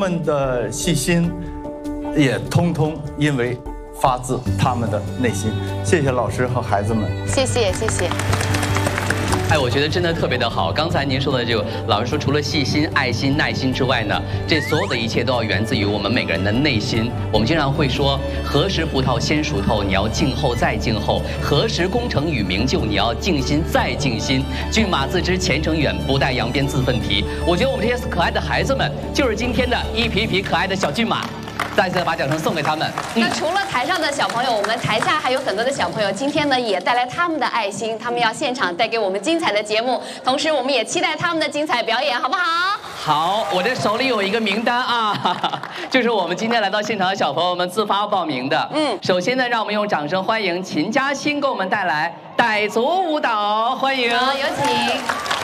们的细心，也通通因为发自他们的内心。谢谢老师和孩子们。 谢谢。 哎，我觉得真的特别的好。刚才您说的这个，老师说除了细心、爱心、耐心之外呢，这所有的一切都要源自于我们每个人的内心。我们经常会说，何时葡萄先熟透，你要静候再静候；何时功成与名就，你要静心再静心。骏马自知前程远，不待扬鞭自奋蹄。我觉得我们这些可爱的孩子们，就是今天的一匹匹可爱的小骏马。再次把奖绳送给他们。 那除了台上的小朋友，我们台下还有很多的小朋友，今天呢也带来他们的爱心，他们要现场带给我们精彩的节目，同时我们也期待他们的精彩表演，好不好？ 好，我这手里有一个名单啊，就是我们今天来到现场的小朋友们自发报名的。首先呢，让我们用掌声欢迎秦嘉欣给我们带来傣族舞蹈，欢迎。 好，有请。